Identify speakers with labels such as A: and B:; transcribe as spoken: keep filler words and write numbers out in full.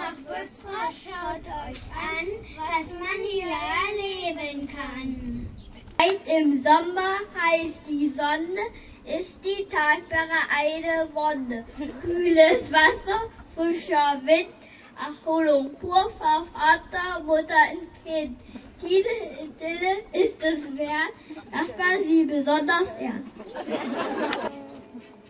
A: Fachwürzer, schaut euch an, was man hier erleben kann.
B: Weit im Sommer heißt die Sonne, ist die Talsperre eine Wonne. Kühles Wasser, frischer Wind, Erholung pur, Vater, Mutter und Kind. Diese Idylle ist es wert, dass man sie besonders ehrt.